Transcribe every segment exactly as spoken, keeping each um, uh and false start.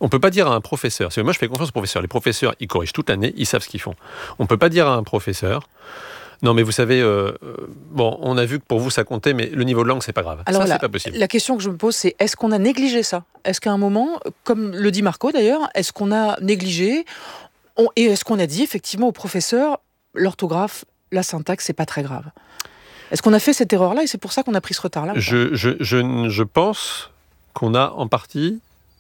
On ne peut pas dire à un professeur, parce que moi je fais confiance aux professeurs, les professeurs ils corrigent toute l'année, ils savent ce qu'ils font. On ne peut pas dire à un professeur, non mais vous savez, euh, bon on a vu que pour vous ça comptait, mais le niveau de langue c'est pas grave. Alors ça la, c'est pas possible. La question que je me pose c'est, est-ce qu'on a négligé ça ? Est-ce qu'à un moment, comme le dit Marco d'ailleurs, est-ce qu'on a négligé on, et est-ce qu'on a dit effectivement aux professeurs, l'orthographe, la syntaxe c'est pas très grave ? Est-ce qu'on a fait cette erreur-là et c'est pour ça qu'on a pris ce retard-là ? je, je, je, je pense qu'on a en partie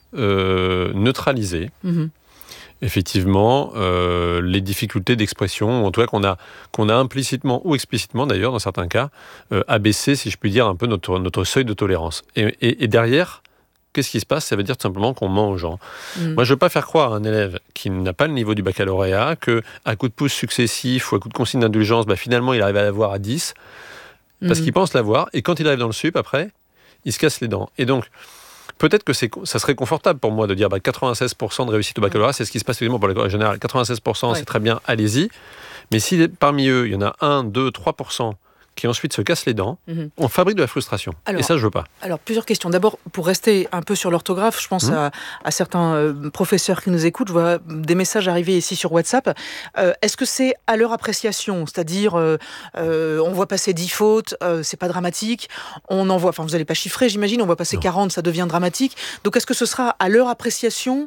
euh, neutralisé mm-hmm. effectivement euh, les difficultés d'expression, en tout cas qu'on a, qu'on a implicitement ou explicitement d'ailleurs dans certains cas euh, abaissé, si je puis dire, un peu notre, notre seuil de tolérance. Et, et, et derrière, qu'est-ce qui se passe ? Ça veut dire tout simplement qu'on ment aux gens. Mm. Moi, je ne veux pas faire croire à un élève qui n'a pas le niveau du baccalauréat qu'à coup de pouce successifs ou à coup de consigne d'indulgence, bah, finalement, il arrive à l'avoir à dix, parce mm. qu'il pense l'avoir, et quand il arrive dans le sup, après, il se casse les dents. Et donc, peut-être que c'est, ça serait confortable pour moi de dire bah, quatre-vingt-seize pour cent de réussite au baccalauréat, c'est ce qui se passe évidemment pour l'école générale. quatre-vingt-seize pour cent, ouais. C'est très bien, allez-y. Mais si parmi eux, il y en a un, deux, trois pour cent qui ensuite se cassent les dents, mmh. on fabrique de la frustration. Alors, et ça, je veux pas. Alors, plusieurs questions. D'abord, pour rester un peu sur l'orthographe, je pense mmh. à, à certains euh, professeurs qui nous écoutent. Je vois des messages arriver ici sur WhatsApp. Euh, est-ce que c'est à leur appréciation ? C'est-à-dire, euh, euh, on voit passer dix fautes, euh, c'est pas dramatique. On en voit, enfin, vous n'allez pas chiffrer, j'imagine. On voit passer non. quarante, ça devient dramatique. Donc, est-ce que ce sera à leur appréciation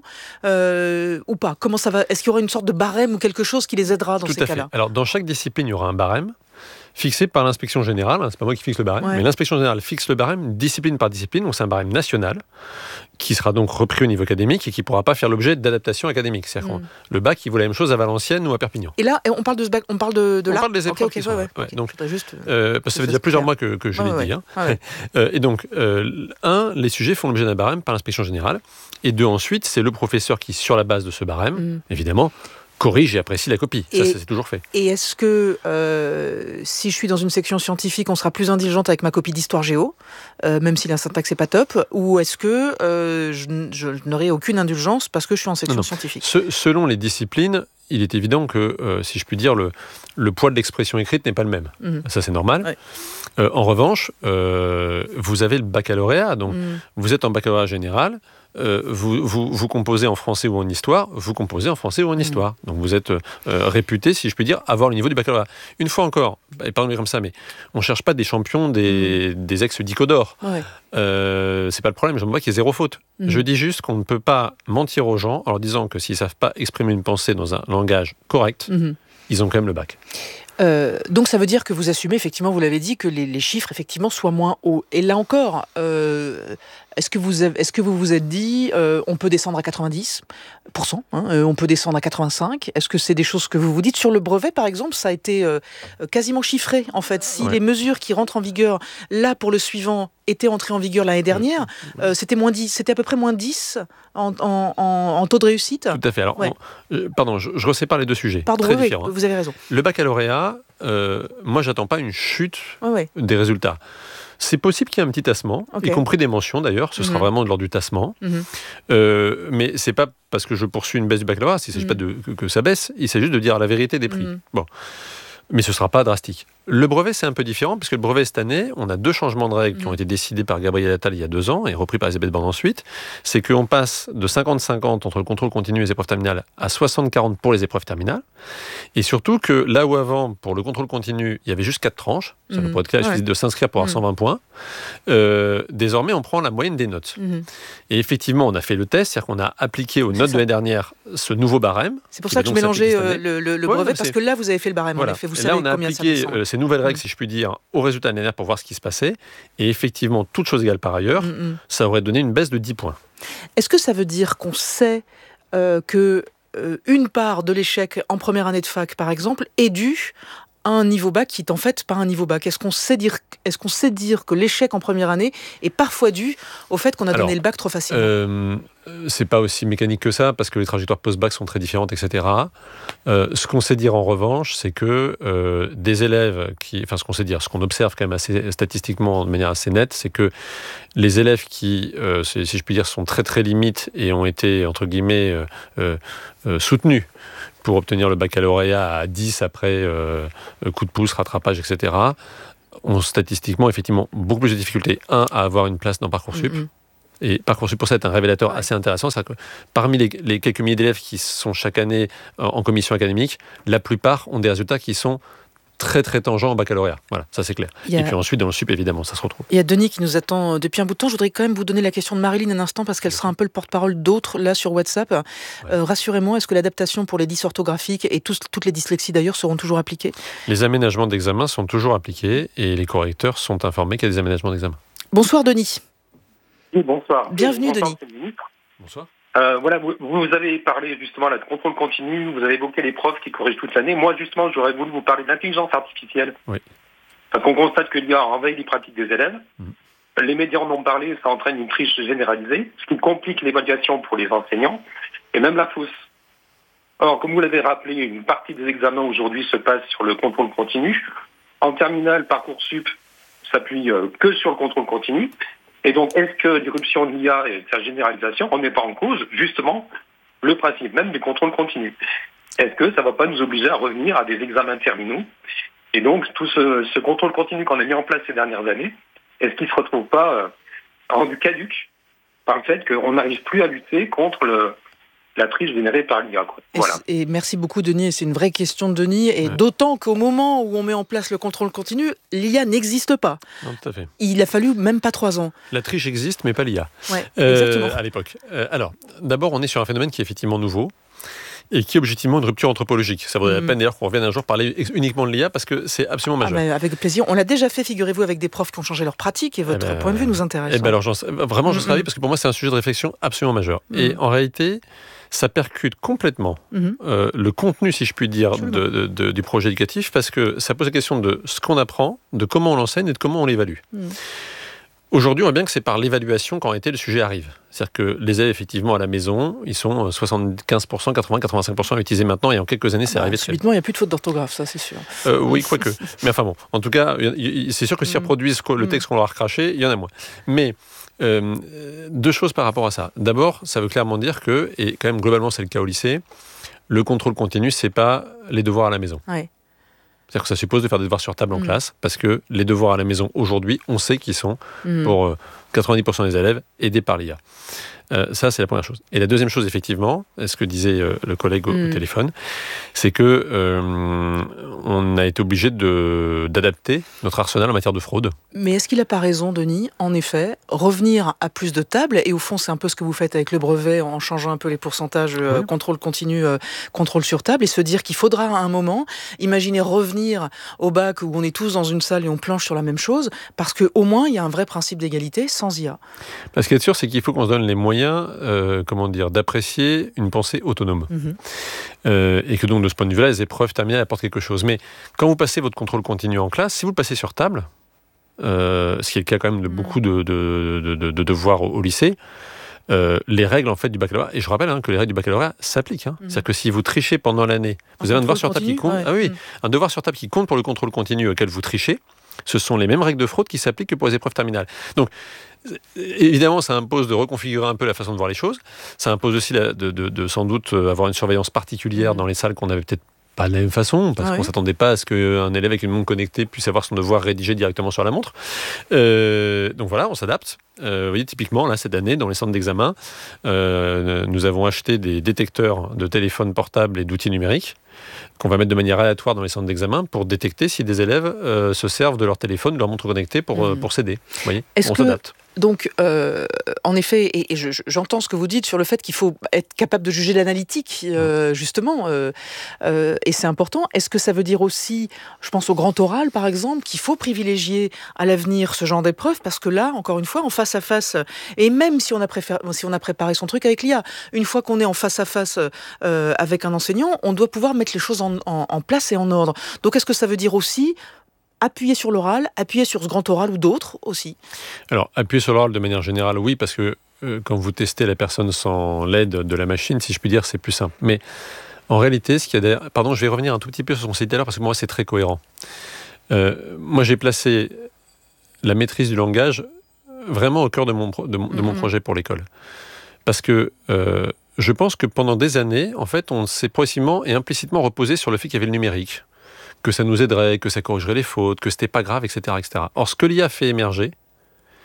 euh, ou pas ? Comment ça va ? Est-ce qu'il y aura une sorte de barème ou quelque chose qui les aidera dans Tout ces à cas-là ? fait. Alors, dans chaque discipline, il y aura un barème fixé par l'inspection générale, c'est pas moi qui fixe le barème, ouais. mais l'inspection générale fixe le barème discipline par discipline, donc c'est un barème national, qui sera donc repris au niveau académique et qui ne pourra pas faire l'objet d'adaptation académique. C'est-à-dire mm. le bac, il vaut la même chose à Valenciennes ou à Perpignan. Et là, on parle de ce bac, on parle de, de on là. parle des épreuves okay, okay, qui sont ouais, là. Ouais, ouais. okay. Donc, juste, euh, parce que ça fait déjà plusieurs mois que, que je ouais, l'ai ouais, dit. Hein. Ouais. euh, et donc, euh, un, les sujets font l'objet d'un barème par l'inspection générale, et deux, ensuite, c'est le professeur qui, sur la base de ce barème, mm. évidemment, corrige et apprécie la copie. Ça, et, ça, c'est toujours fait. Et est-ce que, euh, si je suis dans une section scientifique, on sera plus indulgente avec ma copie d'histoire géo, euh, même si la syntaxe n'est pas top, ou est-ce que euh, je, je n'aurai aucune indulgence parce que je suis en section non, non. scientifique ? Ce, Selon les disciplines, il est évident que, euh, si je puis dire, le, le poids de l'expression écrite n'est pas le même. Mmh. Ça, c'est normal. Ouais. Euh, en revanche, euh, vous avez le baccalauréat, donc mmh. vous êtes en baccalauréat général, Euh, vous, vous, vous composez en français ou en histoire, vous composez en français ou en histoire. Mmh. Donc vous êtes euh, réputé, si je puis dire, avoir le niveau du baccalauréat. Une fois encore, et pardon comme ça, mais on ne cherche pas des champions des, mmh. des ex-Dico d'or. Ouais. Euh, c'est pas le problème, je ne vois qu'il y ait zéro faute. Mmh. Je dis juste qu'on ne peut pas mentir aux gens en leur disant que s'ils ne savent pas exprimer une pensée dans un langage correct, mmh. ils ont quand même le bac. Euh, donc ça veut dire que vous assumez, effectivement, vous l'avez dit, que les, les chiffres, effectivement, soient moins hauts. Et là encore, euh, est-ce que vous avez, est-ce que vous vous êtes dit, euh, on peut descendre à quatre-vingt-dix pour cent, hein, euh, on peut descendre à quatre-vingt-cinq ? Est-ce que c'est des choses que vous vous dites ? Sur le brevet, par exemple, ça a été euh, quasiment chiffré, en fait. Si ouais. les mesures qui rentrent en vigueur, là, pour le suivant, étaient entrées en vigueur l'année dernière, euh, c'était, moins dix, c'était à peu près moins dix en, en, en, en taux de réussite. Tout à fait. Alors, ouais. on, euh, pardon, je, je resépare les deux sujets. Pardon, très oui, différents. Vous avez raison. Le baccalauréat, euh, moi, j'attends pas une chute ouais, ouais. des résultats. C'est possible qu'il y ait un petit tassement, okay. y compris des mentions d'ailleurs, ce mmh. sera vraiment de l'ordre du tassement. Mmh. Euh, mais c'est pas parce que je poursuis une baisse du baccalauréat, il ne s'agit mmh. pas de, que, que ça baisse, il s'agit juste de dire la vérité des prix. Mmh. Bon. Mais ce ne sera pas drastique. Le brevet, c'est un peu différent, parce que le brevet, cette année, on a deux changements de règles mmh. qui ont été décidés par Gabriel Attal il y a deux ans, et repris par Elisabeth Borne ensuite. C'est qu'on passe de cinquante cinquante entre le contrôle continu et les épreuves terminales à soixante quarante pour les épreuves terminales. Et surtout que là où avant, pour le contrôle continu, il y avait juste quatre tranches, ça mmh. pour être clair, il suffisait de s'inscrire pour avoir mmh. cent vingt points, euh, désormais, on prend la moyenne des notes. Mmh. Et effectivement, on a fait le test, c'est-à-dire qu'on a appliqué aux c'est notes ça. de l'année dernière ce nouveau barème. C'est pour ça que je mélangeais euh, le, le, le brevet, ouais, parce que là, vous avez fait le barème, voilà. en effet. Vous et savez là, on a combien appliqué ça euh, ces nouvelles règles, mmh. si je puis dire, aux résultats de l'année dernière pour voir ce qui se passait. Et effectivement, toute chose égale par ailleurs, mmh. ça aurait donné une baisse de dix points. Est-ce que ça veut dire qu'on sait euh, que euh, une part de l'échec en première année de fac, par exemple, est due à un niveau bac qui est en fait pas un niveau bac ? Est-ce qu'on sait dire, est-ce qu'on sait dire que l'échec en première année est parfois dû au fait qu'on a Alors, donné le bac trop facilement ? euh, C'est pas aussi mécanique que ça, parce que les trajectoires post-bac sont très différentes, et cetera. Euh, ce qu'on sait dire en revanche, c'est que euh, des élèves qui... Enfin, ce qu'on sait dire, ce qu'on observe quand même assez statistiquement de manière assez nette, c'est que les élèves qui, euh, si je puis dire, sont très très limites et ont été, entre guillemets, euh, euh, euh, soutenus pour obtenir le baccalauréat à dix après euh, coup de pouce, rattrapage, et cetera, ont statistiquement, effectivement, beaucoup plus de difficultés, un, à avoir une place dans Parcoursup, mmh. et Parcoursup pour ça est un révélateur ouais. assez intéressant, c'est que parmi les, les quelques milliers d'élèves qui sont chaque année en, en commission académique, la plupart ont des résultats qui sont très très tangents au baccalauréat. Voilà, ça c'est clair. A... Et puis ensuite dans le sup évidemment, ça se retrouve. Il y a Denis qui nous attend depuis un bout de temps. Je voudrais quand même vous donner la question de Marilyn un instant parce qu'elle sera un peu le porte-parole d'autres là sur WhatsApp. Ouais. Euh, rassurez-moi, est-ce que l'adaptation pour les dys orthographiques et tous, toutes les dyslexies d'ailleurs seront toujours appliquées ? Les aménagements d'examen sont toujours appliqués et les correcteurs sont informés qu'il y a des aménagements d'examen. Bonsoir Denis. Oui, bonsoir. Bienvenue bonsoir, Denis. Bonsoir. Euh, voilà, vous, vous avez parlé justement là, de contrôle continu, vous avez évoqué les profs qui corrigent toute l'année. Moi, justement, j'aurais voulu vous parler d'intelligence artificielle. Oui. Parce qu'on constate que l'I A envahit les pratiques des élèves. Mmh. Les médias en ont parlé, ça entraîne une triche généralisée, ce qui complique l'évaluation pour les enseignants, et même la fausse. Or, comme vous l'avez rappelé, une partie des examens aujourd'hui se passe sur le contrôle continu. En terminale, Parcoursup s'appuie euh, que sur le contrôle continu. Et donc, est-ce que l'irruption de l'I A et sa généralisation ne remet pas en cause, justement, le principe même du contrôle continu ? Est-ce que ça ne va pas nous obliger à revenir à des examens terminaux ? Et donc, tout ce, ce contrôle continu qu'on a mis en place ces dernières années, est-ce qu'il ne se retrouve pas euh, rendu caduc par le fait qu'on n'arrive plus à lutter contre le, la triche générée par l'I A, quoi. Voilà. Et, et merci beaucoup Denis, c'est une vraie question de Denis, et ouais. d'autant qu'au moment où on met en place le contrôle continu, l'I A n'existe pas. Non, tout à fait. Il a fallu même pas trois ans. La triche existe, mais pas l'I A. Ouais, euh, exactement. À l'époque. Euh, alors, d'abord, on est sur un phénomène qui est effectivement nouveau, et qui est objectivement une rupture anthropologique. Ça vaudrait mmh. la peine d'ailleurs qu'on revienne un jour parler uniquement de l'I A parce que c'est absolument majeur. Ah bah, avec plaisir. On l'a déjà fait, figurez-vous, avec des profs qui ont changé leur pratique et votre eh ben, point de vue nous intéresse. Eh ben alors, vraiment, j'en suis ravi parce que pour moi, c'est un sujet de réflexion absolument majeur. Mmh. Et en réalité, ça percute complètement mmh. euh, le contenu, si je puis dire, de, de, de, du projet éducatif parce que ça pose la question de ce qu'on apprend, de comment on l'enseigne et de comment on l'évalue. Mmh. Aujourd'hui, on voit bien que c'est par l'évaluation qu'en réalité le sujet arrive. C'est-à-dire que les élèves, effectivement, à la maison, ils sont soixante-quinze pour cent, quatre-vingts à quatre-vingt-cinq pour cent utilisés maintenant, et en quelques années, c'est ah bah, arrivé. Subitement, il n'y a plus de faute d'orthographe, ça, c'est sûr. Euh, oui, quoique. Mais enfin bon, en tout cas, c'est sûr que s'ils reproduisent le texte qu'on leur a recraché, il y en a moins. Mais euh, deux choses par rapport à ça. D'abord, ça veut clairement dire que, et quand même globalement c'est le cas au lycée, le contrôle continu, c'est pas les devoirs à la maison. Ouais. C'est-à-dire que ça suppose de faire des devoirs sur table en mmh. classe, parce que les devoirs à la maison, aujourd'hui, on sait qu'ils sont, mmh. pour euh, quatre-vingt-dix pour cent des élèves, aidés par l'I A. Euh, ça, c'est la première chose. Et la deuxième chose, effectivement, ce que disait euh, le collègue au, mmh. au téléphone, c'est que euh, on a été obligé de, d'adapter notre arsenal en matière de fraude. Mais est-ce qu'il n'a pas raison, Denis ? En effet, revenir à plus de tables, et au fond, c'est un peu ce que vous faites avec le brevet, en changeant un peu les pourcentages, euh, oui. contrôle continu, euh, contrôle sur table, et se dire qu'il faudra à un moment, imaginez revenir au bac où on est tous dans une salle et on planche sur la même chose, parce qu'au moins, il y a un vrai principe d'égalité sans I A. Parce qu'il est sûr, c'est qu'il faut qu'on se donne les moyens Euh, comment dire, d'apprécier une pensée autonome. Mmh. Euh, et que donc, de ce point de vue-là, les épreuves terminales apportent quelque chose. Mais quand vous passez votre contrôle continu en classe, si vous le passez sur table, euh, ce qui est le cas quand même de mmh. beaucoup de, de, de, de, de devoirs au, au lycée, euh, les règles en fait du baccalauréat, et je rappelle hein, que les règles du baccalauréat s'appliquent. Hein. Mmh. C'est-à-dire que si vous trichez pendant l'année, vous un avez un devoir sur table qui compte. Ouais. Ah oui, mmh. un devoir sur table qui compte pour le contrôle continu auquel vous trichez. Ce sont les mêmes règles de fraude qui s'appliquent que pour les épreuves terminales. Donc, évidemment, ça impose de reconfigurer un peu la façon de voir les choses. Ça impose aussi la, de, de, de sans doute avoir une surveillance particulière mmh. dans les salles qu'on n'avait peut-être pas de la même façon, parce ah qu'on ne oui. s'attendait pas à ce qu'un élève avec une montre connectée puisse avoir son devoir rédigé directement sur la montre. Euh, donc voilà, on s'adapte. Euh, vous voyez, typiquement, là, cette année, dans les centres d'examen, euh, nous avons acheté des détecteurs de téléphones portables et d'outils numériques qu'on va mettre de manière aléatoire dans les centres d'examen pour détecter si des élèves euh, se servent de leur téléphone, de leur montre connectée pour, mmh. pour s'aider. Vous voyez, Est-ce on que... s'adapte. Donc, euh, en effet, et, et je, j'entends ce que vous dites sur le fait qu'il faut être capable de juger l'analytique, euh, justement, euh, euh, et c'est important. Est-ce que ça veut dire aussi, je pense au grand oral, par exemple, qu'il faut privilégier à l'avenir ce genre d'épreuve, parce que là, encore une fois, en face à face, et même si on a, préféré, si on a préparé son truc avec l'I A, une fois qu'on est en face à face euh, avec un enseignant, on doit pouvoir mettre les choses en, en, en place et en ordre. Donc, est-ce que ça veut dire aussi appuyer sur l'oral, appuyer sur ce grand oral ou d'autres aussi ? Alors, appuyer sur l'oral de manière générale, oui, parce que euh, quand vous testez la personne sans l'aide de la machine, si je puis dire, c'est plus simple. Mais en réalité, ce qu'il y a derrière... Pardon, je vais revenir un tout petit peu sur ce qu'on s'est dit tout à l'heure, parce que moi, c'est très cohérent. Euh, moi, j'ai placé la maîtrise du langage vraiment au cœur de mon, pro... de mon, de mon mmh. projet pour l'école. Parce que euh, je pense que pendant des années, en fait, on s'est progressivement et implicitement reposé sur le fait qu'il y avait le numérique, que ça nous aiderait, que ça corrigerait les fautes, que c'était pas grave, et cetera, et cetera. Or, ce que l'I A fait émerger,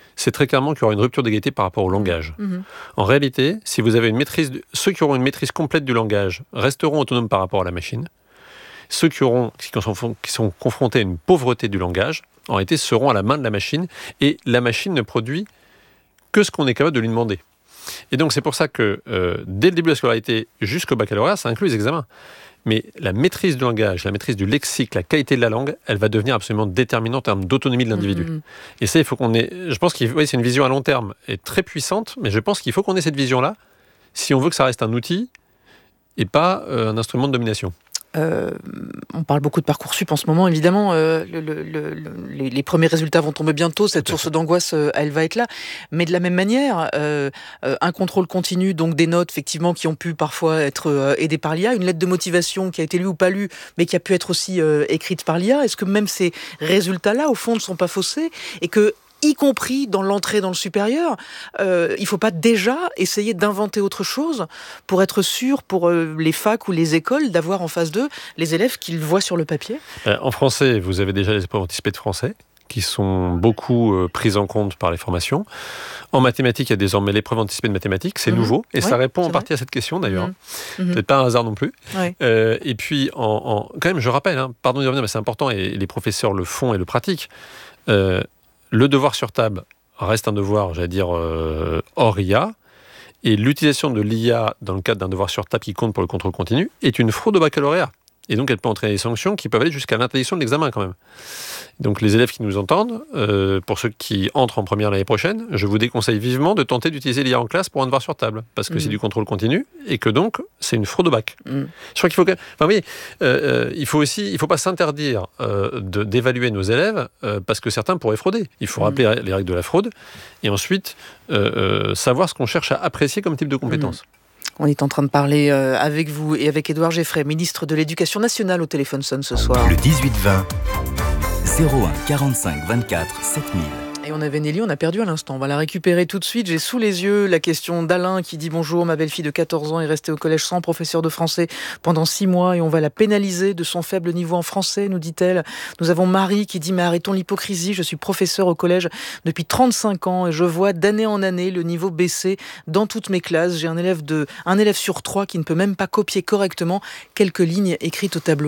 c'est très clairement qu'il y aura une rupture d'égalité par rapport au langage. Mmh. En réalité, si vous avez une maîtrise, ceux qui auront une maîtrise complète du langage resteront autonomes par rapport à la machine. Ceux qui, auront, qui, sont, qui sont confrontés à une pauvreté du langage, en réalité, seront à la main de la machine, et la machine ne produit que ce qu'on est capable de lui demander. Et donc, c'est pour ça que, euh, dès le début de la scolarité jusqu'au baccalauréat, ça inclut les examens. Mais la maîtrise du langage, la maîtrise du lexique, la qualité de la langue, elle va devenir absolument déterminante en termes d'autonomie de l'individu. Mmh. Et ça, il faut qu'on ait... Je pense que oui, c'est une vision à long terme et très puissante, mais je pense qu'il faut qu'on ait cette vision-là si on veut que ça reste un outil et pas euh, un instrument de domination. Euh, on parle beaucoup de Parcoursup en ce moment, évidemment. Euh, le, le, le, les, les premiers résultats vont tomber bientôt. Cette source d'angoisse, euh, elle va être là. Mais de la même manière, euh, euh, un contrôle continu, donc des notes, effectivement, qui ont pu parfois être euh, aidées par l'I A, une lettre de motivation qui a été lue ou pas lue, mais qui a pu être aussi euh, écrite par l'I A. Est-ce que même ces résultats-là, au fond, ne sont pas faussés et que y compris dans l'entrée dans le supérieur, euh, il ne faut pas déjà essayer d'inventer autre chose pour être sûr, pour euh, les facs ou les écoles, d'avoir en face d'eux les élèves qu'ils voient sur le papier ? euh, En français, vous avez déjà les épreuves anticipées de français, qui sont beaucoup euh, prises en compte par les formations. En mathématiques, il y a désormais l'épreuve anticipée de mathématiques, c'est mmh. nouveau, et ouais, ça répond en vrai. partie à cette question d'ailleurs. Mmh. Peut-être pas un hasard non plus. Ouais. Euh, et puis, en, en, quand même, je rappelle, hein, pardon d'y revenir, mais c'est important, et les professeurs le font et le pratiquent, euh, le devoir sur table reste un devoir, j'allais dire, euh, hors I A, et l'utilisation de l'I A dans le cadre d'un devoir sur table qui compte pour le contrôle continu est une fraude au baccalauréat. Et donc, elle peut entraîner des sanctions qui peuvent aller jusqu'à l'interdiction de l'examen quand même. Donc, les élèves qui nous entendent, euh, pour ceux qui entrent en première l'année prochaine, je vous déconseille vivement de tenter d'utiliser l'I A en classe pour un devoir sur table, parce que mmh. c'est du contrôle continu, et que donc, c'est une fraude au bac. Mmh. Je crois qu'il faut... Enfin, vous voyez, euh, il faut aussi... Il ne faut pas s'interdire euh, de, d'évaluer nos élèves, euh, parce que certains pourraient frauder. Il faut mmh. rappeler les règles de la fraude, et ensuite, euh, euh, savoir ce qu'on cherche à apprécier comme type de compétence. Mmh. On est en train de parler euh, avec vous et avec Édouard Geffray, ministre de l'Éducation nationale, au téléphone sonne ce soir. Le dix-huit vingt, zéro un quarante-cinq vingt-quatre sept mille. Et on avait Nelly, on a perdu à l'instant. On va la récupérer tout de suite. J'ai sous les yeux la question d'Alain qui dit « Bonjour, ma belle-fille de quatorze ans est restée au collège sans professeur de français pendant six mois et on va la pénaliser de son faible niveau en français, nous dit-elle. » Nous avons Marie qui dit « Mais arrêtons l'hypocrisie, je suis professeur au collège depuis trente-cinq ans et je vois d'année en année le niveau baisser dans toutes mes classes. J'ai un élève, de, un élève sur trois qui ne peut même pas copier correctement quelques lignes écrites au tableau. »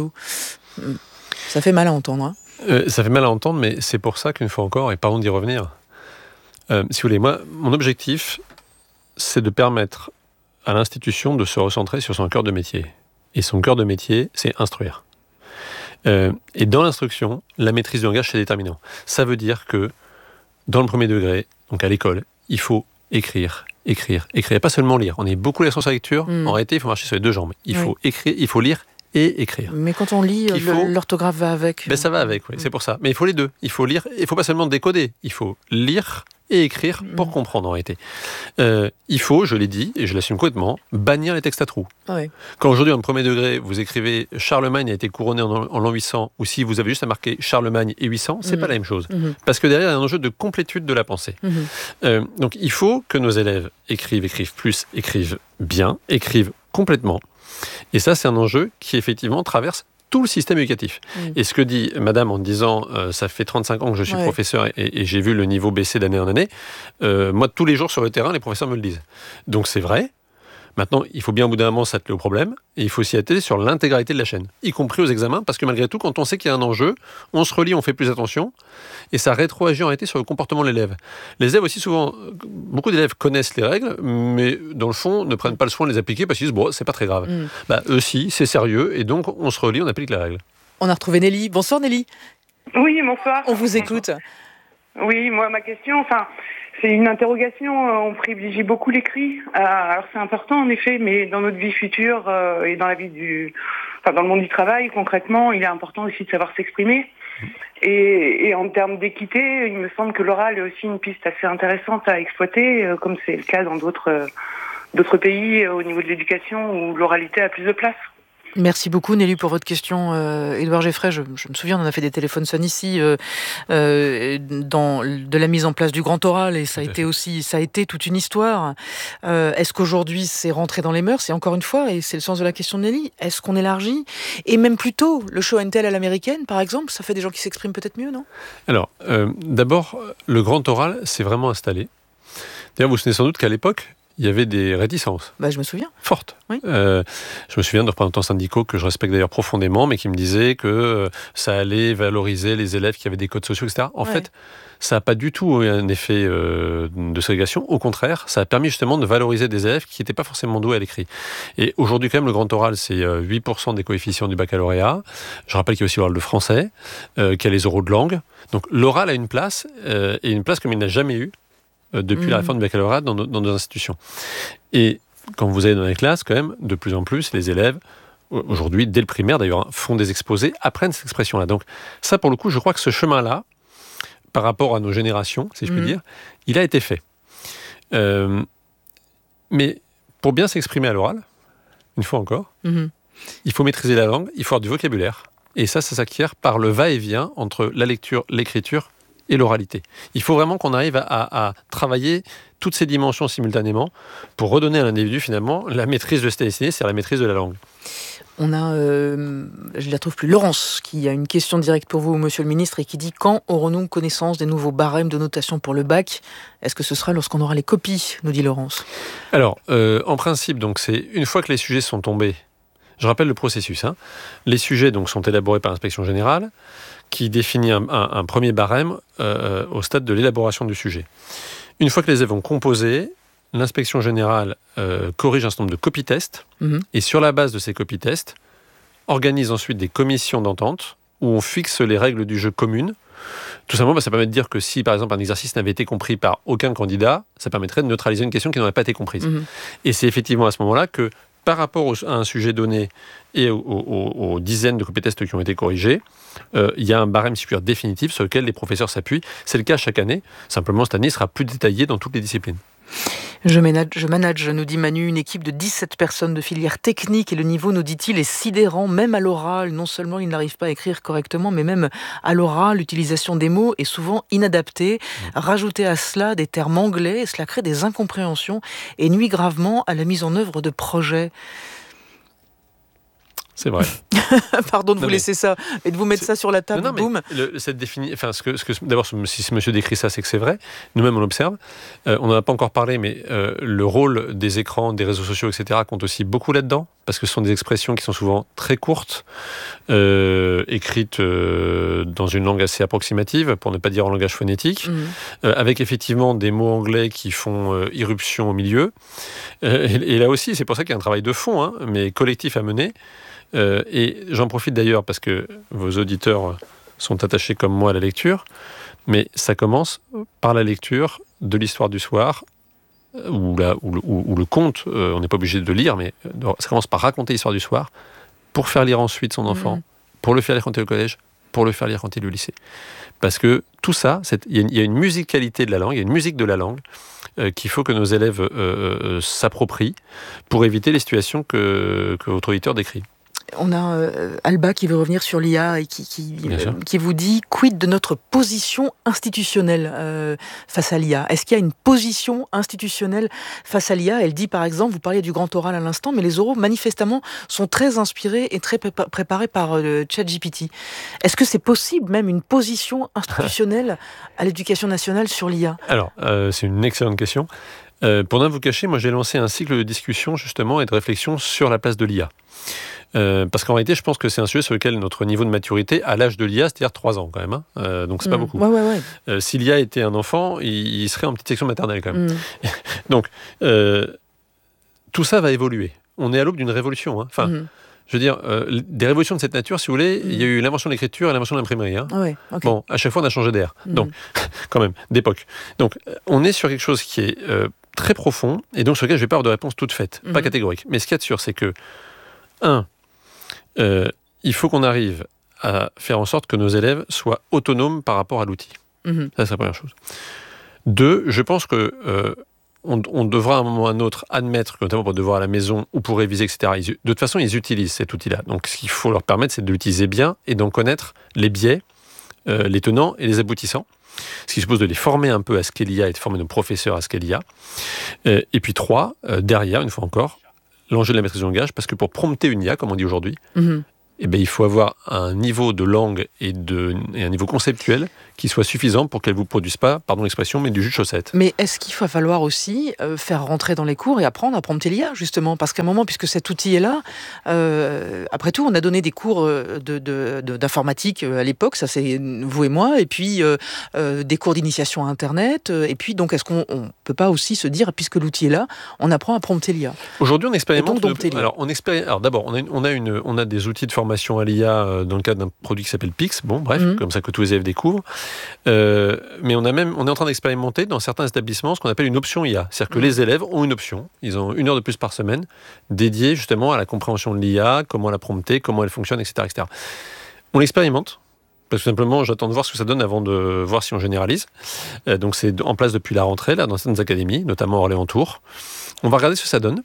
Ça fait mal à entendre, hein. Euh, ça fait mal à entendre, mais c'est pour ça qu'une fois encore, et pardon d'y revenir, euh, si vous voulez, moi, mon objectif, c'est de permettre à l'institution de se recentrer sur son cœur de métier. Et son cœur de métier, c'est instruire. Euh, et dans l'instruction, la maîtrise du langage, c'est déterminant. Ça veut dire que, dans le premier degré, donc à l'école, il faut écrire, écrire, écrire. Pas seulement lire. On est beaucoup l'accent sur la lecture. Mmh. En réalité, il faut marcher sur les deux jambes. Il oui. faut écrire, il faut lire et écrire. Mais quand on lit, faut... l'orthographe va avec. Ben ça va avec, oui, mmh. c'est pour ça. Mais il faut les deux. Il faut lire, il ne faut pas seulement décoder. Il faut lire et écrire pour mmh. comprendre en réalité. Euh, il faut, je l'ai dit, et je l'assume complètement, bannir les textes à trous. Ah oui. Quand aujourd'hui, en premier degré, vous écrivez « Charlemagne a été couronné en, en l'an huit cents » ou si vous avez juste à marquer « Charlemagne et huit cents », c'est mmh. pas la même chose. Mmh. Parce que derrière, il y a un enjeu de complétude de la pensée. Mmh. Euh, donc il faut que nos élèves écrivent, écrivent plus, écrivent bien, écrivent complètement. Et ça, c'est un enjeu qui, effectivement, traverse tout le système éducatif. Mmh. Et ce que dit madame en disant euh, « ça fait trente-cinq ans que je suis ouais. professeur et, et j'ai vu le niveau baisser d'année en année euh, », moi, tous les jours sur le terrain, les professeurs me le disent. Donc, c'est vrai. Maintenant, il faut bien au bout d'un moment s'atteler au problème et il faut s'y atteler sur l'intégralité de la chaîne, y compris aux examens, parce que malgré tout, quand on sait qu'il y a un enjeu, on se relie, on fait plus attention et ça rétroagit en réalité sur le comportement de l'élève. Les élèves aussi, souvent, beaucoup d'élèves connaissent les règles, mais dans le fond, ne prennent pas le soin de les appliquer parce qu'ils disent « bon, c'est pas très grave mmh. ». Bah, eux si, c'est sérieux et donc on se relie, on applique les règles. On a retrouvé Nelly. Bonsoir Nelly. Oui, bonsoir. On vous écoute. Oui, moi, ma question, enfin... c'est une interrogation, on privilégie beaucoup l'écrit. Alors c'est important en effet, mais dans notre vie future euh, et dans la vie du, enfin dans le monde du travail concrètement, il est important aussi de savoir s'exprimer. Et, et en termes d'équité, il me semble que l'oral est aussi une piste assez intéressante à exploiter, euh, comme c'est le cas dans d'autres euh, d'autres pays euh, au niveau de l'éducation où l'oralité a plus de place. Merci beaucoup Nelly pour votre question. Euh, Édouard Geffray, je, je me souviens, on en a fait des téléphones sonnes ici euh, euh, dans, de la mise en place du grand oral et ça a été aussi, ça a été toute une histoire. Euh, est-ce qu'aujourd'hui c'est rentré dans les mœurs? Et encore une fois, et c'est le sens de la question de Nelly, est-ce qu'on élargit? Et même plutôt, le show and tell à l'américaine, par exemple, ça fait des gens qui s'expriment peut-être mieux, non? Alors, euh, d'abord, le grand oral s'est vraiment installé. D'ailleurs, vous vous souvenez sans doute qu'à l'époque, il y avait des réticences. Bah, je me souviens. Fortes. Oui. Euh, je me souviens de représentants syndicaux que je respecte d'ailleurs profondément, mais qui me disaient que euh, ça allait valoriser les élèves qui avaient des codes sociaux, et cetera. En ouais. fait, ça n'a pas du tout eu un effet euh, de ségrégation. Au contraire, ça a permis justement de valoriser des élèves qui n'étaient pas forcément doués à l'écrit. Et aujourd'hui, quand même, le grand oral, c'est euh, huit pour cent des coefficients du baccalauréat. Je rappelle qu'il y a aussi l'oral de français, euh, qu'il y a les oraux de langue. Donc l'oral a une place, euh, et une place comme il n'a jamais eu depuis mmh. la réforme du baccalauréat dans nos, dans nos institutions. Et quand vous allez dans les classes, quand même, de plus en plus, les élèves, aujourd'hui, dès le primaire d'ailleurs, font des exposés, apprennent cette expression-là. Donc ça, pour le coup, je crois que ce chemin-là, par rapport à nos générations, si je puis mmh. dire, il a été fait. Euh, mais pour bien s'exprimer à l'oral, une fois encore, mmh. il faut maîtriser la langue, il faut avoir du vocabulaire. Et ça, ça s'acquiert par le va-et-vient entre la lecture, l'écriture et l'oralité. Il faut vraiment qu'on arrive à, à, à travailler toutes ces dimensions simultanément pour redonner à l'individu finalement la maîtrise de cette destinée, c'est-à-dire la maîtrise de la langue. On a, euh, je ne la trouve plus, Laurence, qui a une question directe pour vous, monsieur le ministre, et qui dit: quand aurons-nous connaissance des nouveaux barèmes de notation pour le bac? Est-ce que ce sera lorsqu'on aura les copies, nous dit Laurence? Alors, euh, en principe, donc, c'est une fois que les sujets sont tombés, je rappelle le processus, hein, les sujets donc, sont élaborés par l'inspection générale, qui définit un, un, un premier barème euh, au stade de l'élaboration du sujet. Une fois que les élèves ont composé, l'inspection générale euh, corrige un certain nombre de copy-tests, mmh. et sur la base de ces copy-tests, organise ensuite des commissions d'entente où on fixe les règles du jeu communes. Tout simplement, bah, ça permet de dire que si, par exemple, un exercice n'avait été compris par aucun candidat, ça permettrait de neutraliser une question qui n'aurait pas été comprise. Mmh. Et c'est effectivement à ce moment-là que, par rapport à un sujet donné et aux, aux, aux dizaines de copy-tests qui ont été corrigés, euh, il y a un barème, si je puis dire, définitif sur lequel les professeurs s'appuient. C'est le cas chaque année. Simplement, cette année, il sera plus détaillé dans toutes les disciplines. Je manage, je manage, nous dit Manu, une équipe de dix-sept personnes de filière technique et le niveau, nous dit-il, est sidérant, même à l'oral. Non seulement ils n'arrivent pas à écrire correctement, mais même à l'oral, l'utilisation des mots est souvent inadaptée. Mmh. Rajouter à cela des termes anglais, cela crée des incompréhensions et nuit gravement à la mise en œuvre de projets. C'est vrai. Pardon de non vous laisser ça et de vous mettre ça sur la table, non, non, boum. Le, cette défini... enfin, ce que, ce que, d'abord, si ce monsieur décrit ça, c'est que c'est vrai. Nous-mêmes, on l'observe. Euh, on n'en a pas encore parlé, mais euh, le rôle des écrans, des réseaux sociaux, et cetera compte aussi beaucoup là-dedans, parce que ce sont des expressions qui sont souvent très courtes, euh, écrites euh, dans une langue assez approximative, pour ne pas dire en langage phonétique, mmh. euh, avec effectivement des mots anglais qui font euh, irruption au milieu. Euh, et, et là aussi, c'est pour ça qu'il y a un travail de fond, hein, mais collectif à mener. Euh, et j'en profite d'ailleurs parce que vos auditeurs sont attachés comme moi à la lecture, mais ça commence par la lecture de l'histoire du soir, ou, la, ou, ou, ou le conte, euh, on n'est pas obligé de lire, mais ça commence par raconter l'histoire du soir, pour faire lire ensuite son enfant, mmh. pour le faire lire quand il est au collège, pour le faire lire quand il est au lycée. Parce que tout ça, il y, y a une musicalité de la langue, il y a une musique de la langue, euh, qu'il faut que nos élèves euh, euh, s'approprient pour éviter les situations que, que votre auditeur décrit. On a euh, Alba qui veut revenir sur l'I A et qui, qui, euh, qui vous dit: quid de notre position institutionnelle euh, face à l'I A? Est-ce qu'il y a une position institutionnelle face à l'I A? Elle dit par exemple, vous parliez du grand oral à l'instant, mais les oraux manifestement sont très inspirés et très prépa- préparés par euh, ChatGPT. Est-ce que c'est possible même une position institutionnelle à l'éducation nationale sur l'I A? Alors, euh, c'est une excellente question. Euh, pour ne vous cacher, moi j'ai lancé un cycle de discussion justement et de réflexion sur la place de l'I A. Euh, parce qu'en réalité, je pense que c'est un sujet sur lequel notre niveau de maturité, à l'âge de l'I A, c'est-à-dire trois ans quand même, hein, euh, donc c'est mmh. pas beaucoup. Ouais, ouais, ouais. Euh, si l'I A était un enfant, il, il serait en petite section maternelle quand même. Mmh. Donc, euh, tout ça va évoluer. On est à l'aube d'une révolution. Hein. Enfin, mmh. je veux dire, euh, des révolutions de cette nature, si vous voulez, mmh. il y a eu l'invention de l'écriture et l'invention de l'imprimerie. Hein. Ouais, okay. Bon, à chaque fois, on a changé d'air. Mmh. Donc, quand même, d'époque. Donc, on est sur quelque chose qui est euh, très profond, et donc sur lequel je ne vais pas avoir de réponse toute faite, mmh. pas catégorique. Mais ce qu'il y a de sûr, c'est que, un, Euh, il faut qu'on arrive à faire en sorte que nos élèves soient autonomes par rapport à l'outil. Mmh. Ça, c'est la première chose. Deux, je pense que euh, on, on devra à un moment ou à un autre admettre que, notamment pour devoir à la maison ou pour réviser, et cetera, ils, de toute façon, ils utilisent cet outil-là. Donc, ce qu'il faut leur permettre, c'est de l'utiliser bien et d'en connaître les biais, euh, les tenants et les aboutissants. Ce qui suppose de les former un peu à ce qu'il y a et de former nos professeurs à ce qu'il y a. Euh, et puis, trois, euh, derrière, une fois encore, l'enjeu de la maîtrise du langage, parce que pour prompter une I A, comme on dit aujourd'hui, mm-hmm. eh bien, il faut avoir un niveau de langue et, de, et un niveau conceptuel qui soit suffisant pour qu'elle ne vous produise pas, pardon l'expression, mais du jus de chaussette. Mais est-ce qu'il va falloir aussi euh, faire rentrer dans les cours et apprendre à prompter l'I A, justement ? Parce qu'à un moment, puisque cet outil est là, euh, après tout, on a donné des cours de, de, de, d'informatique à l'époque, ça c'est vous et moi, et puis euh, euh, des cours d'initiation à Internet, et puis donc est-ce qu'on ne peut pas aussi se dire, puisque l'outil est là, on apprend à prompter l'I A ? Aujourd'hui, on expérimente... Donc, de, alors, on expéri... alors d'abord, on a, une, on, a une, on a des outils de formation à l'I A dans le cadre d'un produit qui s'appelle Pix, bon bref, mmh. comme ça que tous les élèves découvrent. Euh, mais on, a même, on est en train d'expérimenter dans certains établissements ce qu'on appelle une option I A. C'est-à-dire que mmh. les élèves ont une option, ils ont une heure de plus par semaine, dédiée justement à la compréhension de l'I A, comment la prompter, comment elle fonctionne, et cetera, et cetera. On l'expérimente, parce que simplement j'attends de voir ce que ça donne avant de voir si on généralise. Euh, donc c'est en place depuis la rentrée, là, dans certaines académies, notamment Orléans-Tours. On va regarder ce que ça donne.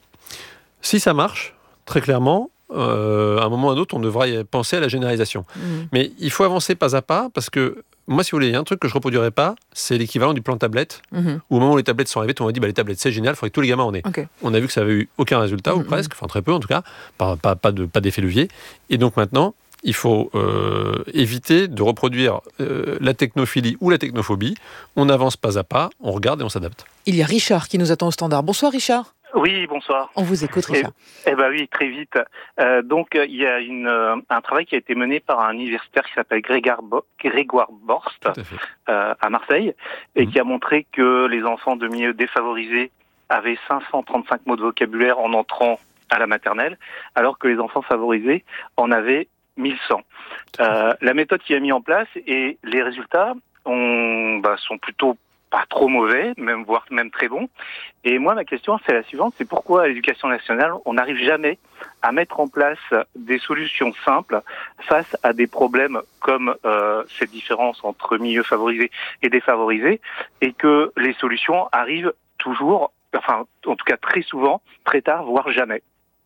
Si ça marche, très clairement, euh, à un moment ou à un autre, on devra y penser à la généralisation. Mmh. Mais il faut avancer pas à pas, parce que moi, si vous voulez, il y a un truc que je ne reproduirai pas, c'est l'équivalent du plan tablette, mmh. où au moment où les tablettes sont arrivées, on m'a dit bah, les tablettes, c'est génial, il faudrait que tous les gamins en aient. Okay. On a vu que ça n'avait eu aucun résultat, mmh. ou presque, enfin très peu en tout cas, pas, pas, pas, de, pas d'effet levier. Et donc maintenant, il faut euh, éviter de reproduire euh, la technophilie ou la technophobie. On avance pas à pas, on regarde et on s'adapte. Il y a Richard qui nous attend au standard. Bonsoir Richard. Oui, bonsoir. On vous écoute, Richard. Eh, eh ben oui, très vite. Euh, donc, il y a une, euh, un travail qui a été mené par un universitaire qui s'appelle Grégoire, Bo- Grégoire Borst à, euh, à Marseille, et mmh. qui a montré que les enfants de milieux défavorisés avaient cinq cent trente-cinq mots de vocabulaire en entrant à la maternelle, alors que les enfants favorisés en avaient mille cent. Euh, la méthode qui a mis en place et les résultats ont, bah, sont plutôt pas trop mauvais, même voire même très bons. Et moi, ma question, c'est la suivante, c'est pourquoi à l'Éducation nationale, on n'arrive jamais à mettre en place des solutions simples face à des problèmes comme euh, cette différence entre milieux favorisés et défavorisés, et que les solutions arrivent toujours, enfin, en tout cas très souvent, très tard, voire jamais.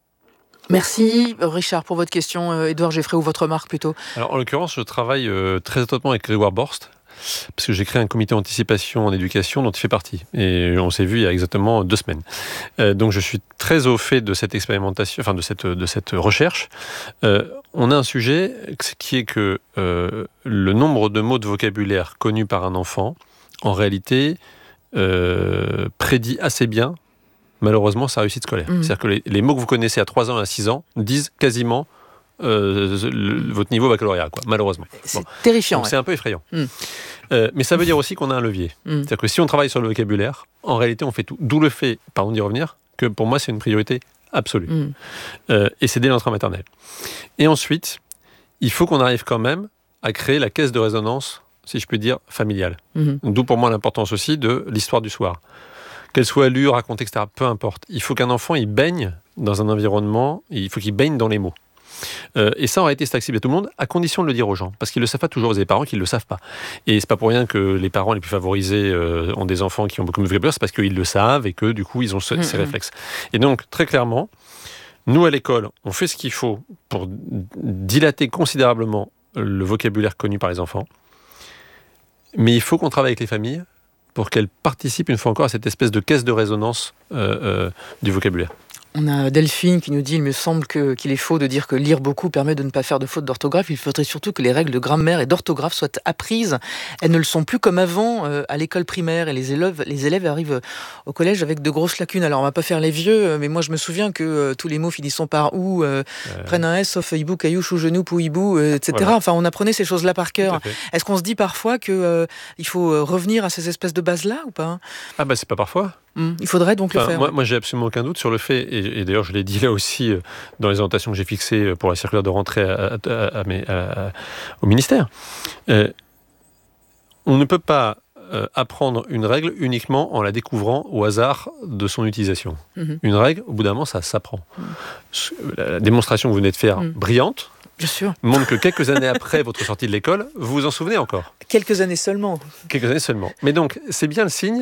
Merci Richard pour votre question. Édouard Geffray, ou votre remarque plutôt. Alors en l'occurrence, je travaille euh, très étroitement avec Grégoire Borst, parce que j'ai créé un comité d'anticipation en éducation dont il fait partie. Et on s'est vu il y a exactement deux semaines. Euh, donc je suis très au fait de cette expérimentation, enfin de cette, de cette recherche. Euh, on a un sujet qui est que euh, le nombre de mots de vocabulaire connus par un enfant, en réalité, euh, prédit assez bien, malheureusement, sa réussite scolaire. Mmh. C'est-à-dire que les, les mots que vous connaissez à trois ans et à six ans disent quasiment Euh, le, votre niveau baccalauréat, quoi, malheureusement. C'est bon. terrifiant. Donc ouais. c'est un peu effrayant. Mm. Euh, mais ça veut dire aussi qu'on a un levier. Mm. C'est-à-dire que si on travaille sur le vocabulaire, en réalité, on fait tout. D'où le fait, pardon d'y revenir, que pour moi, c'est une priorité absolue. Mm. Euh, et c'est dès l'entrée maternelle. Et ensuite, il faut qu'on arrive quand même à créer la caisse de résonance, si je puis dire, familiale. Mm. D'où pour moi l'importance aussi de l'histoire du soir. Qu'elle soit lue, racontée, et cetera, peu importe. Il faut qu'un enfant, il baigne dans un environnement, il faut qu'il baigne dans les mots. Euh, et ça, en réalité, c'est accessible à tout le monde, à condition de le dire aux gens. Parce qu'ils ne le savent pas toujours, vous avez des parents qui ne le savent pas. Et c'est pas pour rien que les parents les plus favorisés euh, ont des enfants qui ont beaucoup de vocabulaire, c'est parce qu'ils le savent et que, du coup, ils ont ce, mmh, ces mmh. réflexes. Et donc, très clairement, nous, à l'école, on fait ce qu'il faut pour dilater considérablement le vocabulaire connu par les enfants. Mais il faut qu'on travaille avec les familles pour qu'elles participent, une fois encore, à cette espèce de caisse de résonance euh, euh, du vocabulaire. On a Delphine qui nous dit « Il me semble que, qu'il est faux de dire que lire beaucoup permet de ne pas faire de fautes d'orthographe. Il faudrait surtout que les règles de grammaire et d'orthographe soient apprises. Elles ne le sont plus comme avant euh, à l'école primaire et les élèves, les élèves arrivent au collège avec de grosses lacunes. Alors on va pas faire les vieux, mais moi je me souviens que euh, tous les mots finissant par « ou euh, », euh... prennent un S, sauf « hibou »,« caillou »,« chou »,« genou »,« pou »,« hibou euh, », et cetera. Voilà. Enfin, on apprenait ces choses-là par cœur. Est-ce qu'on se dit parfois qu'il euh, faut revenir à ces espèces de bases-là ou pas ? Ah bah c'est pas parfois. Mmh. Il faudrait donc enfin, le faire. Moi, moi, j'ai absolument aucun doute sur le fait, et, et d'ailleurs, je l'ai dit là aussi euh, dans les orientations que j'ai fixées pour la circulaire de rentrée à, à, à, à mes, à, à, au ministère. Euh, on ne peut pas euh, apprendre une règle uniquement en la découvrant au hasard de son utilisation. Mmh. Une règle, au bout d'un moment, ça s'apprend. Mmh. La, la démonstration que vous venez de faire, mmh. brillante, bien sûr, montre que quelques années après votre sortie de l'école, vous vous en souvenez encore. Quelques années seulement. Quelques années seulement. Mais donc, c'est bien le signe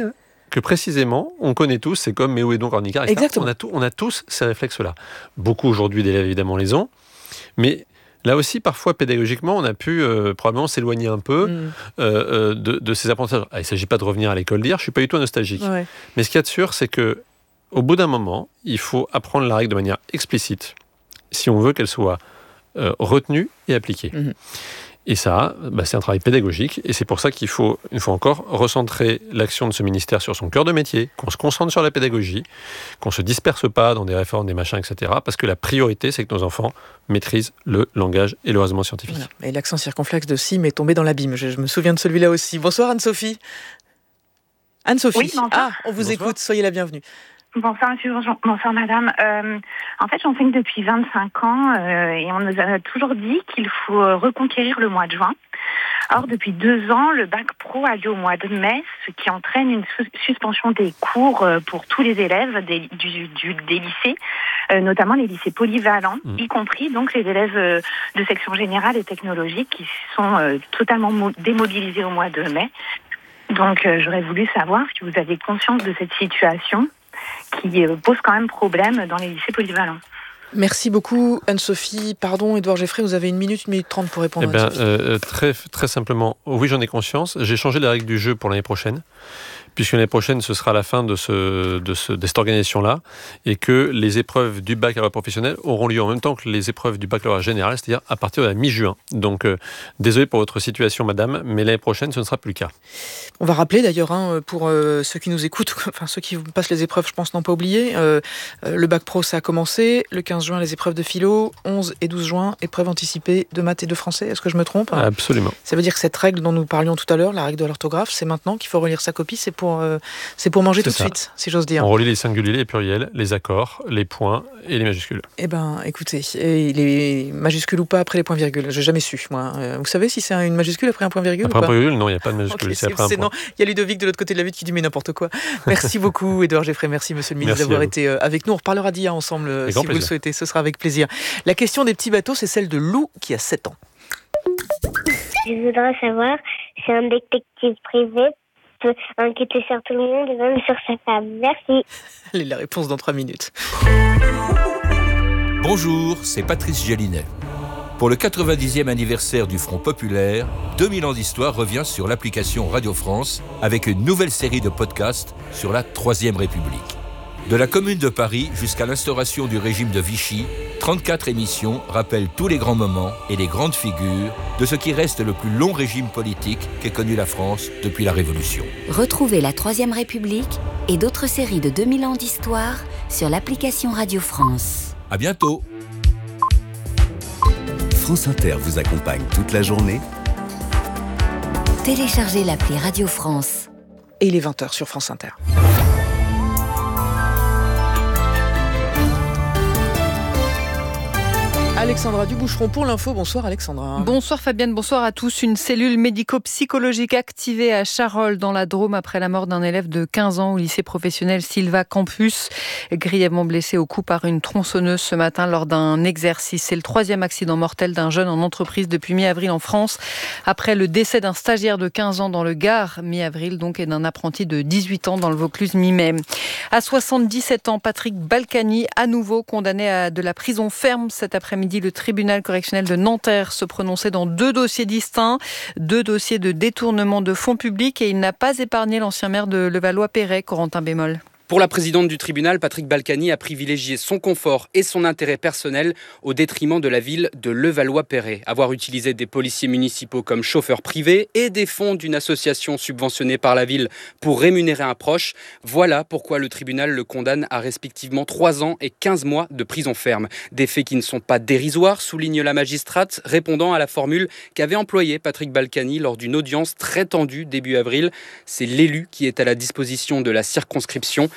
que précisément, on connaît tous, c'est comme « mais où est donc Ornicard ?» et cetera. On a, tout, on a tous ces réflexes-là. Beaucoup aujourd'hui d'élèves, évidemment, les ont. Mais là aussi, parfois, pédagogiquement, on a pu euh, probablement s'éloigner un peu mmh. euh, de, de ces apprentissages. Ah, il ne s'agit pas de revenir à l'école d'hier, je ne suis pas du tout nostalgique. Ouais. Mais ce qu'il y a de sûr, c'est qu'au bout d'un moment, il faut apprendre la règle de manière explicite, si on veut qu'elle soit euh, retenue et appliquée. Mmh. Et ça, bah, c'est un travail pédagogique, et c'est pour ça qu'il faut, une fois encore, recentrer l'action de ce ministère sur son cœur de métier, qu'on se concentre sur la pédagogie, qu'on ne se disperse pas dans des réformes, des machins, et cetera. Parce que la priorité, c'est que nos enfants maîtrisent le langage et le raisonnement scientifique. Voilà. Et l'accent circonflexe de Sim est tombé dans l'abîme. Je, je me souviens de celui-là aussi. Bonsoir Anne-Sophie. Anne-Sophie, oui, ah, on vous bonsoir. Écoute, soyez la bienvenue. Bonsoir monsieur, bonsoir madame. Euh, en fait, j'enseigne depuis vingt-cinq ans euh, et on nous a toujours dit qu'il faut reconquérir le mois de juin. Or, depuis deux ans, le bac pro a lieu au mois de mai, ce qui entraîne une su- suspension des cours pour tous les élèves des, du, du, des lycées, euh, notamment les lycées polyvalents, mmh. y compris donc les élèves euh, de section générale et technologique qui sont euh, totalement mo- démobilisés au mois de mai. Donc, euh, j'aurais voulu savoir si vous avez conscience de cette situation qui pose quand même problème dans les lycées polyvalents. Merci beaucoup Anne-Sophie. Pardon Édouard Geffray, vous avez une minute, une minute trente pour répondre eh à Anne-Sophie. Euh, très, très simplement, oui j'en ai conscience. J'ai changé les règles du jeu pour l'année prochaine, puisque l'année prochaine ce sera la fin de, ce, de, ce, de cette organisation-là, et que les épreuves du baccalauréat professionnel auront lieu en même temps que les épreuves du baccalauréat général, c'est-à-dire à partir de la mi-juin. Donc euh, désolé pour votre situation madame, mais l'année prochaine ce ne sera plus le cas. On va rappeler d'ailleurs, hein, pour euh, ceux qui nous écoutent, enfin ceux qui passent les épreuves, je pense n'ont pas oublié, euh, euh, le bac pro ça a commencé, le quinze juin les épreuves de philo, onze et douze juin épreuves anticipées de maths et de français, est-ce que je me trompe ? Absolument. Ça veut dire que cette règle dont nous parlions tout à l'heure, la règle de l'orthographe, c'est maintenant qu'il faut relire sa copie, c'est pour, euh, c'est pour manger c'est tout ça. De suite, si j'ose dire. On relit les singuliers, les pluriels, les accords, les points et les majuscules. Eh ben, écoutez, et les majuscules ou pas après les points virgules, j'ai jamais su, moi. Euh, vous savez si c'est une majuscule après un point virgule après ou pas un point virgule, non, il n'y a pas de majuscule, okay, c'est, c'est après un point. Il y a Ludovic de l'autre côté de la vitre qui dit mais n'importe quoi. Merci beaucoup Édouard Geffray, merci Monsieur le ministre d'avoir été avec nous. On reparlera d'I A ensemble avec si vous plaisir. Le souhaitez, ce sera avec plaisir. La question des petits bateaux, c'est celle de Lou qui a sept ans. Je voudrais savoir si un détective privé peut enquêter sur tout le monde et même sur sa femme. Merci. Allez, la réponse dans trois minutes. Bonjour, c'est Patrice Gélinet. Pour le quatre-vingt-dixième anniversaire du Front Populaire, deux mille ans d'histoire revient sur l'application Radio France avec une nouvelle série de podcasts sur la Troisième République. De la Commune de Paris jusqu'à l'instauration du régime de Vichy, trente-quatre émissions rappellent tous les grands moments et les grandes figures de ce qui reste le plus long régime politique qu'ait connu la France depuis la Révolution. Retrouvez la Troisième République et d'autres séries de deux mille ans d'histoire sur l'application Radio France. À bientôt. France Inter vous accompagne toute la journée. Téléchargez l'appli Radio France. Et il est vingt heures sur France Inter. Alexandra Duboucheron pour l'info. Bonsoir Alexandra. Bonsoir Fabienne, bonsoir à tous. Une cellule médico-psychologique activée à Charolles dans la Drôme après la mort d'un élève de quinze ans au lycée professionnel Silva Campus, grièvement blessé au cou par une tronçonneuse ce matin lors d'un exercice. C'est le troisième accident mortel d'un jeune en entreprise depuis mi-avril en France, après le décès d'un stagiaire de quinze ans dans le Gard, mi-avril donc, et d'un apprenti de dix-huit ans dans le Vaucluse mi-mai. À soixante-dix-sept ans, Patrick Balkany, à nouveau condamné à de la prison ferme cet après-midi. Le tribunal correctionnel de Nanterre se prononçait dans deux dossiers distincts, deux dossiers de détournement de fonds publics, et il n'a pas épargné l'ancien maire de Levallois-Perret, Corentin Bémol. Pour la présidente du tribunal, Patrick Balkany a privilégié son confort et son intérêt personnel au détriment de la ville de Levallois-Perret. Avoir utilisé des policiers municipaux comme chauffeurs privés et des fonds d'une association subventionnée par la ville pour rémunérer un proche, voilà pourquoi le tribunal le condamne à respectivement trois ans et quinze mois de prison ferme. Des faits qui ne sont pas dérisoires, souligne la magistrate, répondant à la formule qu'avait employée Patrick Balkany lors d'une audience très tendue début avril. C'est l'élu qui est à la disposition de la circonscription.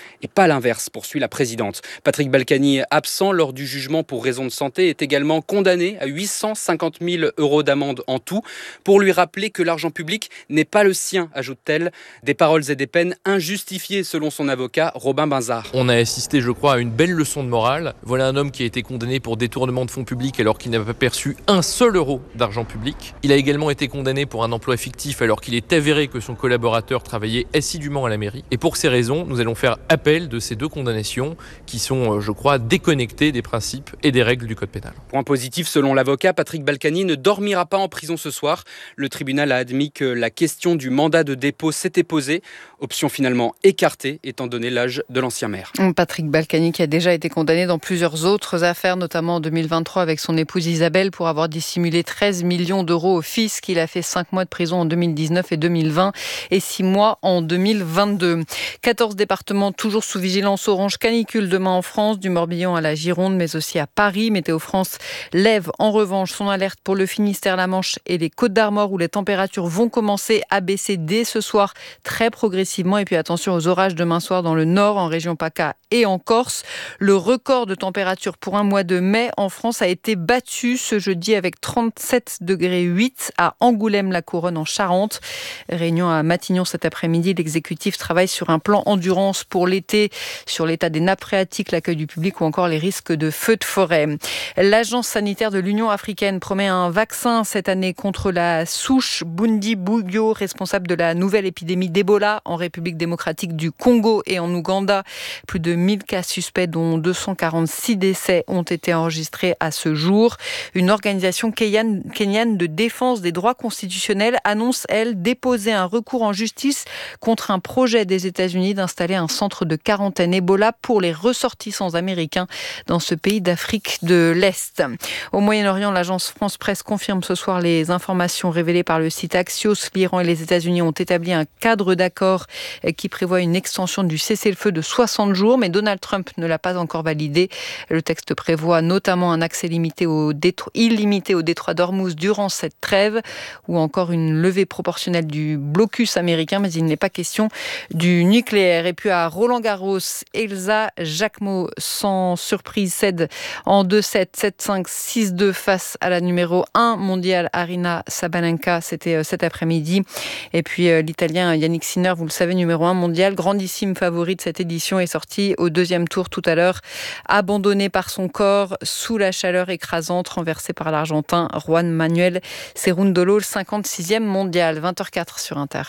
et pas l'inverse, poursuit la présidente. Patrick Balkany, absent lors du jugement pour raison de santé, est également condamné à huit cent cinquante mille euros d'amende en tout pour lui rappeler que l'argent public n'est pas le sien, ajoute-t-elle. Des paroles et des peines injustifiées selon son avocat Robin Binzard. On a assisté, je crois, à une belle leçon de morale. Voilà un homme qui a été condamné pour détournement de fonds publics alors qu'il n'a pas perçu un seul euro d'argent public. Il a également été condamné pour un emploi fictif alors qu'il est avéré que son collaborateur travaillait assidûment à la mairie. Et pour ces raisons, nous allons faire appel de ces deux condamnations qui sont, je crois, déconnectées des principes et des règles du code pénal. Point positif, selon l'avocat, Patrick Balkany ne dormira pas en prison ce soir. Le tribunal a admis que la question du mandat de dépôt s'était posée. Option finalement écartée, étant donné l'âge de l'ancien maire. Patrick Balkany qui a déjà été condamné dans plusieurs autres affaires, notamment en deux mille vingt-trois avec son épouse Isabelle pour avoir dissimulé treize millions d'euros au fisc. Il a fait cinq mois de prison en deux mille dix-neuf et deux mille vingt et six mois en deux mille vingt-deux. quatorze départements toujours sous vigilance orange canicule demain en France, du Morbihan à la Gironde, mais aussi à Paris. Météo France lève en revanche son alerte pour le Finistère, la Manche et les Côtes-d'Armor où les températures vont commencer à baisser dès ce soir très progressivement. Et puis attention aux orages demain soir dans le nord, en région PACA et en Corse. Le record de température pour un mois de mai en France a été battu ce jeudi avec trente-sept degrés huit à Angoulême-la-Couronne en Charente. Réunion à Matignon cet après-midi. L'exécutif travaille sur un plan endurance pour l'été, sur l'état des nappes phréatiques, l'accueil du public ou encore les risques de feux de forêt. L'Agence sanitaire de l'Union africaine promet un vaccin cette année contre la souche Bundibugyo, responsable de la nouvelle épidémie d'Ebola en République démocratique du Congo et en Ouganda. Plus de mille cas suspects, dont deux cent quarante-six décès, ont été enregistrés à ce jour. Une organisation kenyane de défense des droits constitutionnels annonce, elle, déposer un recours en justice contre un projet des États-Unis d'installer un centre de quarantaine Ebola pour les ressortissants américains dans ce pays d'Afrique de l'Est. Au Moyen-Orient, l'agence France Presse confirme ce soir les informations révélées par le site Axios. L'Iran et les États-Unis ont établi un cadre d'accord qui prévoit une extension du cessez-le-feu de soixante jours, mais Donald Trump ne l'a pas encore validé. Le texte prévoit notamment un accès limité au détro- illimité au détroit d'Ormuz durant cette trêve, ou encore une levée proportionnelle du blocus américain, mais il n'est pas question du nucléaire. Et puis à Roland-Garros, Elsa Jacquemot, sans surprise, cède en deux sept, sept cinq, six deux face à la numéro un mondiale Aryna Sabalenka. C'était cet après-midi. Et puis l'Italien Yannick Sinner, vous le savez, numéro un mondial, grandissime favori de cette édition, est sorti au deuxième tour tout à l'heure, abandonné par son corps sous la chaleur écrasante renversée par l'Argentin Juan Manuel Cerundolo, le cinquante-sixième mondial. vingt heures quatre sur Inter.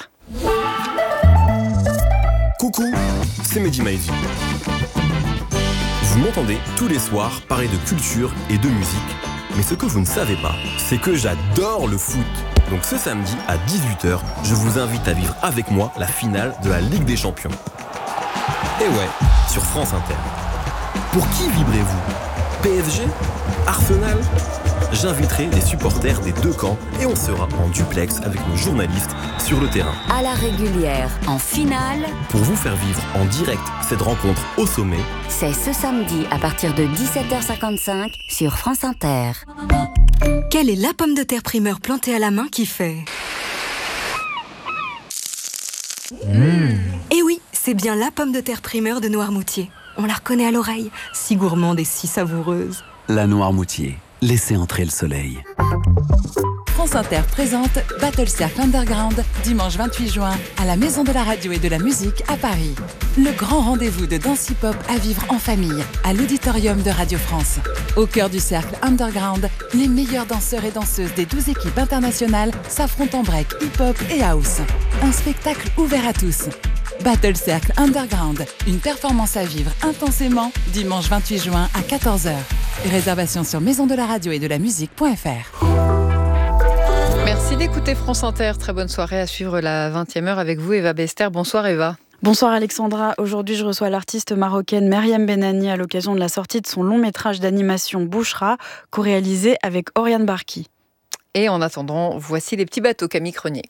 Coucou, c'est Mehdi Maizi. Vous m'entendez tous les soirs parler de culture et de musique. Mais ce que vous ne savez pas, c'est que j'adore le foot. Donc ce samedi à dix-huit heures, je vous invite à vivre avec moi la finale de la Ligue des Champions. Et ouais, sur France Inter. Pour qui vibrez-vous ? P S G ? Arsenal ? J'inviterai les supporters des deux camps et on sera en duplex avec nos journalistes sur le terrain. À la régulière, en finale, pour vous faire vivre en direct cette rencontre au sommet, c'est ce samedi à partir de dix-sept heures cinquante-cinq sur France Inter. Quelle est la pomme de terre primeur plantée à la main qui fait mmh. Eh oui, c'est bien la pomme de terre primeur de Noirmoutier. On la reconnaît à l'oreille, si gourmande et si savoureuse. La Noirmoutier, laissez entrer le soleil. France Inter présente Battle Circle Underground, dimanche vingt-huit juin, à la Maison de la Radio et de la Musique à Paris. Le grand rendez-vous de danse hip-hop à vivre en famille, à l'auditorium de Radio France. Au cœur du cercle Underground, les meilleurs danseurs et danseuses des douze équipes internationales s'affrontent en break, hip-hop et house. Un spectacle ouvert à tous. Battle Circle Underground, une performance à vivre intensément, dimanche vingt-huit juin à quatorze heures. Réservation sur maison de la radio et de la musique point f r. Merci d'écouter France Inter. Très bonne soirée à suivre la vingtième heure avec vous, Eva Bester. Bonsoir Eva. Bonsoir Alexandra. Aujourd'hui, je reçois l'artiste marocaine Meriem Benani à l'occasion de la sortie de son long métrage d'animation Bouchra, co-réalisé avec Oriane Barki. Et en attendant, voici les petits bateaux Camille Crenier.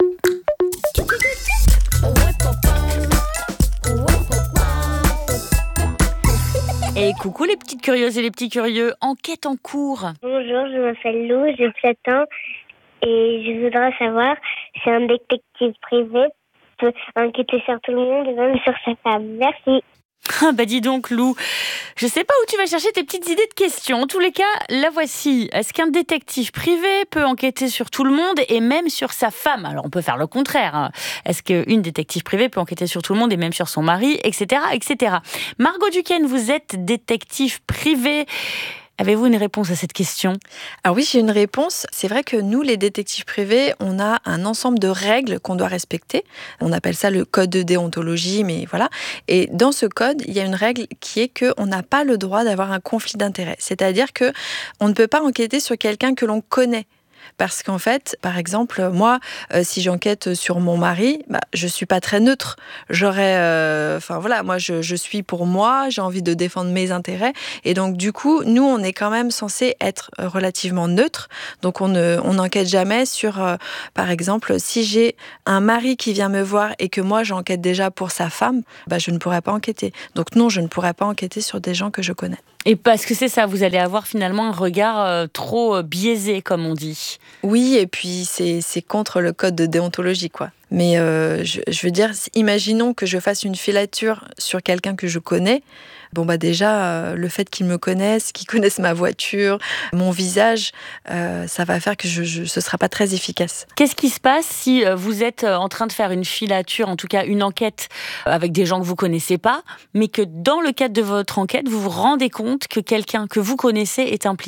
Et coucou les petites curieuses et les petits curieux, enquête en cours. Bonjour, je m'appelle Lou, j'ai sept ans et je voudrais savoir si un détective privé peut enquêter sur tout le monde et même sur sa femme. Merci. Ah bah dis donc Lou, je sais pas où tu vas chercher tes petites idées de questions. En tous les cas, la voici. Est-ce qu'un détective privé peut enquêter sur tout le monde et même sur sa femme ? Alors on peut faire le contraire. Hein. Est-ce qu'une détective privée peut enquêter sur tout le monde et même sur son mari, et cetera, et cetera. Margot Duquesne, vous êtes détective privée. Avez-vous une réponse à cette question ? Alors oui, j'ai une réponse. C'est vrai que nous, les détectives privés, on a un ensemble de règles qu'on doit respecter. On appelle ça le code de déontologie, mais voilà. Et dans ce code, il y a une règle qui est qu'on n'a pas le droit d'avoir un conflit d'intérêts. C'est-à-dire que on ne peut pas enquêter sur quelqu'un que l'on connaît. Parce qu'en fait, par exemple, moi, euh, si j'enquête sur mon mari, bah, je suis pas très neutre. J'aurais, euh, enfin voilà, moi, je, je suis pour moi, j'ai envie de défendre mes intérêts, et donc du coup, nous, on est quand même censé être relativement neutre. Donc on ne, on n'enquête jamais sur, euh, par exemple, si j'ai un mari qui vient me voir et que moi j'enquête déjà pour sa femme, bah je ne pourrais pas enquêter. Donc non, je ne pourrais pas enquêter sur des gens que je connais. Et parce que c'est ça, vous allez avoir finalement un regard euh, trop euh, biaisé, comme on dit. Oui, et puis c'est, c'est contre le code de déontologie, quoi. Mais euh, je, je veux dire, imaginons que je fasse une filature sur quelqu'un que je connais. Bon, bah déjà, euh, le fait qu'ils me connaissent, qu'ils connaissent ma voiture, mon visage, euh, ça va faire que je, je, ce ne sera pas très efficace. Qu'est-ce qui se passe si vous êtes en train de faire une filature, en tout cas une enquête avec des gens que vous ne connaissez pas, mais que dans le cadre de votre enquête, vous vous rendez compte que quelqu'un que vous connaissez est impliqué ?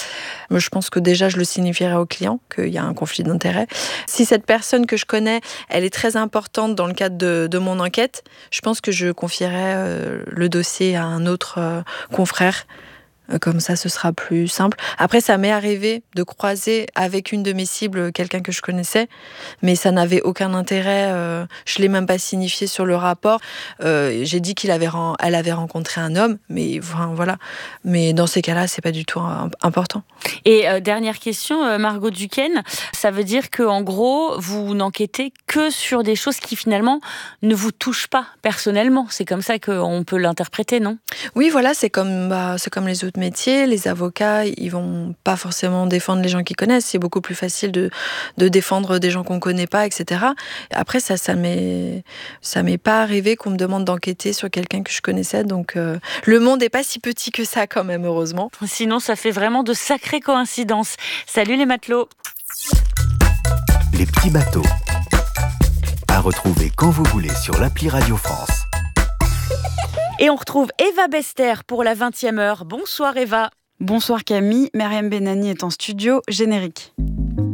Je pense que déjà, je le signifierai au client qu'il y a un conflit d'intérêts. Si cette personne que je connais, elle est très importante dans le cadre de, de mon enquête, je pense que je confierai euh, le dossier à un autre euh, confrère. Comme ça, ce sera plus simple. Après, ça m'est arrivé de croiser avec une de mes cibles quelqu'un que je connaissais, mais ça n'avait aucun intérêt. Euh, je l'ai même pas signifié sur le rapport. Euh, j'ai dit qu'il avait, elle avait rencontré un homme, mais enfin, voilà. Mais dans ces cas-là, c'est pas du tout important. Et euh, dernière question, euh, Margot Duquesne, ça veut dire que en gros, vous n'enquêtez que sur des choses qui finalement ne vous touchent pas personnellement. C'est comme ça qu'on peut l'interpréter, non ? Oui, voilà, c'est comme, bah, c'est comme les autres métiers. Les avocats, ils vont pas forcément défendre les gens qu'ils connaissent. C'est beaucoup plus facile de, de défendre des gens qu'on connaît pas, et cetera. Après, ça, ça m'est, ça m'est pas arrivé qu'on me demande d'enquêter sur quelqu'un que je connaissais. Donc, euh, le monde est pas si petit que ça, quand même, heureusement. Sinon, ça fait vraiment de sacrées coïncidences. Salut les matelots. Les petits bateaux. À retrouver quand vous voulez sur l'appli Radio France. Et on retrouve Eva Bester pour la vingtième heure. Bonsoir Eva. Bonsoir Camille, Myriam Benani est en studio, générique.